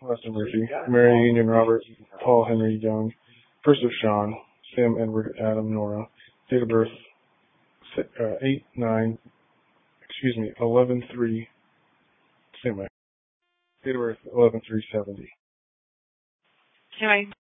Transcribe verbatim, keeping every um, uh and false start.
Lester Murphy, Mary Union Robert, Paul Henry Young, first of Sean, Sam Edward Adam Nora, date of birth uh, eight nine, excuse me, eleven three, same way, date of birth eleven three seventy. Anyway.